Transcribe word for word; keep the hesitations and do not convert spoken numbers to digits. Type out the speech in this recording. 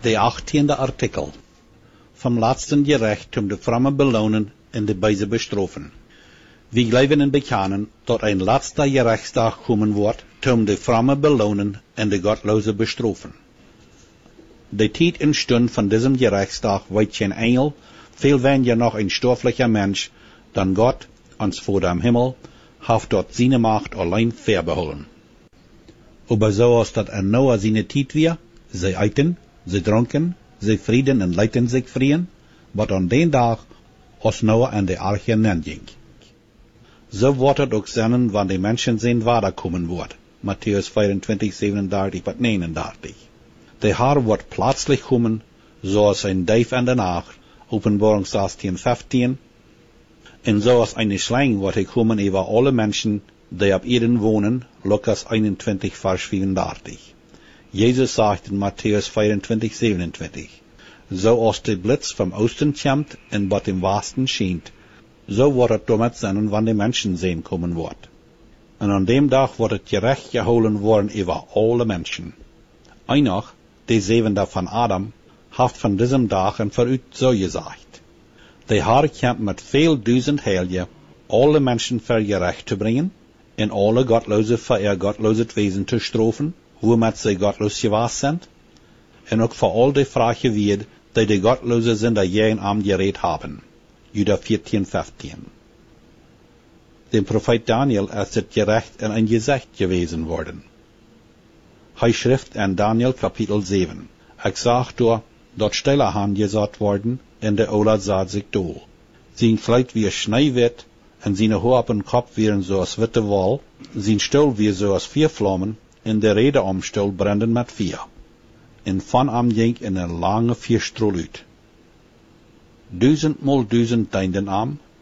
De achttiende artikel. Vom laatsten gerecht om de frommen belonen en de bijze bestrofen. We geloven en bekennen dat een laatste gerechtsdag komen wordt, om de frommen belonen en de gottloze bestrofen. De tijd en stund van diesem gerechtsdag weet geen engel, veel weniger noch een stofflicher Mensch, dan Gott, ons voor dem Himmel, heeft dort seine Macht allein verbeholen. Aber so als dat en Noah seine tijd weer, zij eiten, zij dronken, zij vrienden en leiten zich vrien, wat aan den dag als Noah en de arche nenging. So wordt het ook zijn wanneer de mensen zijn waderkomen wordt. Matthäus vierentwintig, zevenendertig tot negenendertig. De Haar wordt plötzlich komen, zoals een duif in de nacht, Openbaring zestien, vijftien. En zoals een slang wordt hij komen over alle mensen die op Eden wonen, Lukas eenentwintig, vers vierendertig. Jezus zegt in Matthäus vierentwintig, zevenentwintig. Zoals de blitz vom Oosten komt en wat im Westen schijnt, so wordt het damit zijn wanneer de mensen zijn komen wordt. En aan dem dag wordt het gerecht geholen worden over alle mensen. Enoch, de zevende van Adam, heeft van diesem dag en vooruit zo gezegd. De Heer komt met veel duizend heilje, alle mensen voor gerecht te brengen, en alle gottloze voor ihr gottloze wezen te strafen, womit zij gottloos gewas zijn, en ook voor al de vragen weer, die de gottloze zijn dat jij am gereed hebben. Juda veertien, vijftien. De profeet Daniel is het gerecht en een gezicht gewezen worden. Hij schrift in Daniel kapitel zeven. Ik zag door dat stille hand gezet worden en de ola zat zich doel. Zijn vlijt weer snijwit en zijn haar op en kop weer zoals witte wol, zijn stoel weer zoals vier vlammen en de rede omstoel branden met vier. En van am ging in een lange vierstrol uit. Duizendmal duizend deinden am,